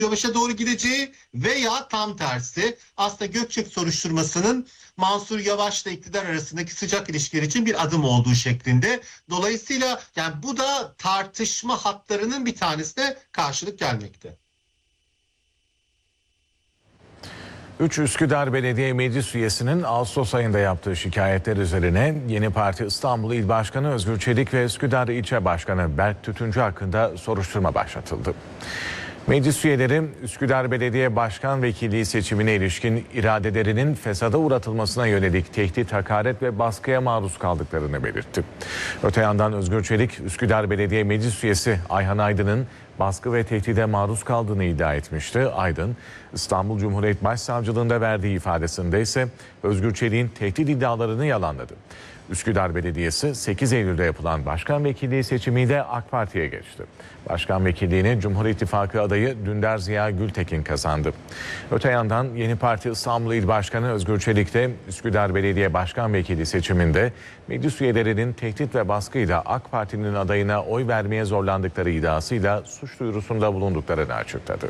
Yavaş'a doğru gideceği veya tam tersi aslında Gökçek soruşturmasının Mansur Yavaş'la iktidar arasındaki sıcak ilişkiler için bir adım olduğu şeklinde. Dolayısıyla yani bu da tartışma hatlarının bir tanesine karşılık gelmekte. 3 Üsküdar Belediye Meclis üyesinin Ağustos ayında yaptığı şikayetler üzerine Yeni Parti İstanbul İl Başkanı Özgür Çelik ve Üsküdar İlçe Başkanı Berk Tütüncü hakkında soruşturma başlatıldı. Meclis üyeleri Üsküdar Belediye Başkan Vekilliği seçimine ilişkin iradelerinin fesada uğratılmasına yönelik tehdit, hakaret ve baskıya maruz kaldıklarını belirtti. Öte yandan Özgür Çelik, Üsküdar Belediye Meclis üyesi Ayhan Aydın'ın baskı ve tehdide maruz kaldığını iddia etmişti. Aydın, İstanbul Cumhuriyet Başsavcılığında verdiği ifadesinde ise Özgür Çelik'in tehdit iddialarını yalanladı. Üsküdar Belediyesi 8 Eylül'de yapılan başkan vekilliği seçimiyle AK Parti'ye geçti. Başkan vekilliğini Cumhur İttifakı adayı Dündar Ziya Gültekin kazandı. Öte yandan Yeni Parti İstanbul İl Başkanı Özgür Çelik de Üsküdar Belediye Başkan Vekili seçiminde meclis üyelerinin tehdit ve baskıyla AK Parti'nin adayına oy vermeye zorlandıkları iddiasıyla suç duyurusunda bulunduklarını açıkladı.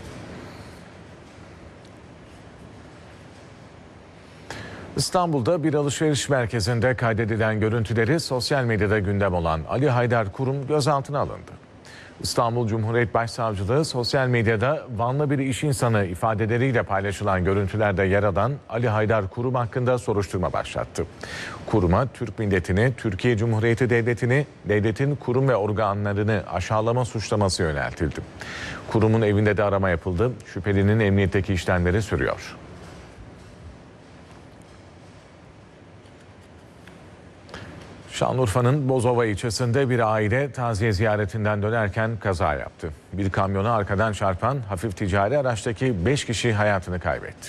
İstanbul'da bir alışveriş merkezinde kaydedilen görüntüleri sosyal medyada gündem olan Ali Haydar Kurum gözaltına alındı. İstanbul Cumhuriyet Başsavcılığı sosyal medyada Vanlı bir iş insanı ifadeleriyle paylaşılan görüntülerde yer alan Ali Haydar Kurum hakkında soruşturma başlattı. Kurum'a Türk milletini, Türkiye Cumhuriyeti Devleti'ni, devletin kurum ve organlarını aşağılama suçlaması yöneltildi. Kurumun evinde de arama yapıldı. Şüphelinin emniyetteki işlemleri sürüyor. Şanlıurfa'nın Bozova ilçesinde bir aile taziye ziyaretinden dönerken kaza yaptı. Bir kamyona arkadan çarpan hafif ticari araçtaki 5 kişi hayatını kaybetti.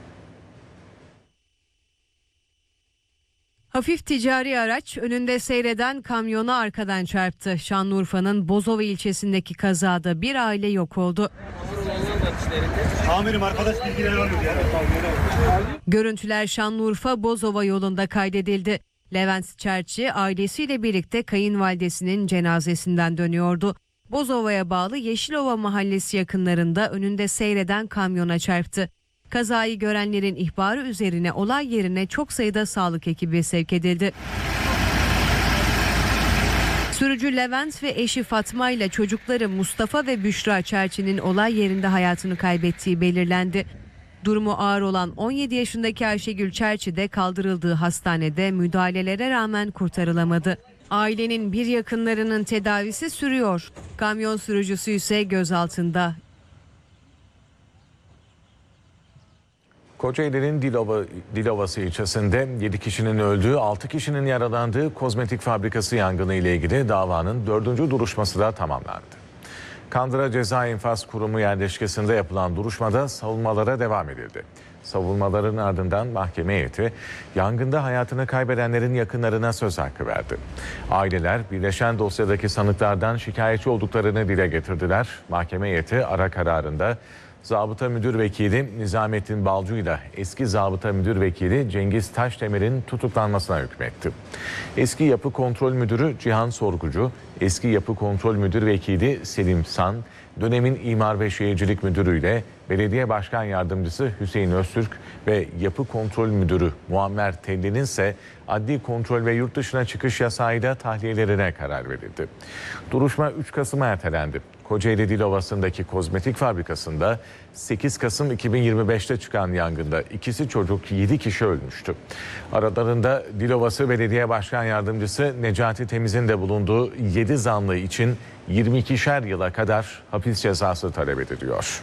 Hafif ticari araç önünde seyreden kamyona arkadan çarptı. Şanlıurfa'nın Bozova ilçesindeki kazada bir aile yok oldu. Amirim arkadaş bilgileri alıyor. Görüntüler Şanlıurfa Bozova yolunda kaydedildi. Levent Çerçi ailesiyle birlikte kayınvalidesinin cenazesinden dönüyordu. Bozova'ya bağlı Yeşilova mahallesi yakınlarında önünde seyreden kamyona çarptı. Kazayı görenlerin ihbarı üzerine olay yerine çok sayıda sağlık ekibi sevk edildi. Sürücü Levent ve eşi Fatma ile çocukları Mustafa ve Büşra Çerçi'nin olay yerinde hayatını kaybettiği belirlendi. Durumu ağır olan 17 yaşındaki Ayşegül Çerçi de kaldırıldığı hastanede müdahalelere rağmen kurtarılamadı. Ailenin bir yakınlarının tedavisi sürüyor. Kamyon sürücüsü ise gözaltında. Kocaeli'nin Dilovası ilçesinde 7 kişinin öldüğü, 6 kişinin yaralandığı kozmetik fabrikası yangını ile ilgili davanın 4. duruşması da tamamlandı. Kandıra Ceza İnfaz Kurumu yerleşkesinde yapılan duruşmada savunmalara devam edildi. Savunmaların ardından mahkeme heyeti yangında hayatını kaybedenlerin yakınlarına söz hakkı verdi. Aileler birleşen dosyadaki sanıklardan şikayetçi olduklarını dile getirdiler. Mahkeme heyeti ara kararında Zabıta Müdür Vekili Nizamettin Balcı ile eski Zabıta Müdür Vekili Cengiz Taşdemir'in tutuklanmasına hükmetti. Eski Yapı Kontrol Müdürü Cihan Sorgucu, eski Yapı Kontrol Müdür Vekili Selim San, dönemin İmar ve Şehircilik Müdürü ile Belediye Başkan Yardımcısı Hüseyin Öztürk ve Yapı Kontrol Müdürü Muammer Telli'nin ise adli kontrol ve yurt dışına çıkış yasağıyla tahliyelerine karar verildi. Duruşma 3 Kasım'a ertelendi. Kocaeli Dilovası'ndaki kozmetik fabrikasında 8 Kasım 2025'te çıkan yangında ikisi çocuk 7 kişi ölmüştü. Aralarında Dilovası Belediye Başkan Yardımcısı Necati Temiz'in de bulunduğu 7 zanlı için 22'şer yıla kadar hapis cezası talep ediliyor.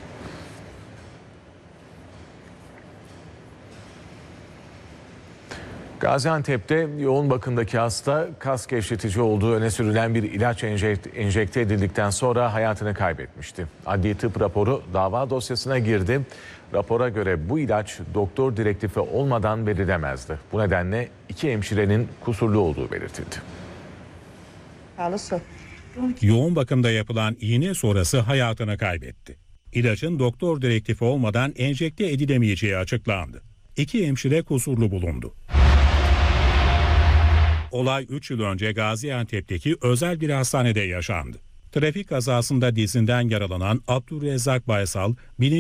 Gaziantep'te yoğun bakımdaki hasta kas gevşetici olduğu öne sürülen bir ilaç enjekte edildikten sonra hayatını kaybetmişti. Adli tıp raporu dava dosyasına girdi. Rapora göre bu ilaç doktor direktifi olmadan verilemezdi. Bu nedenle 2 hemşirenin kusurlu olduğu belirtildi. Yoğun bakımda yapılan iğne sonrası hayatını kaybetti. İlacın doktor direktifi olmadan enjekte edilemeyeceği açıklandı. 2 hemşire kusurlu bulundu. Olay 3 yıl önce Gaziantep'teki özel bir hastanede yaşandı. Trafik kazasında dizinden yaralanan Abdurrezzak Baysal,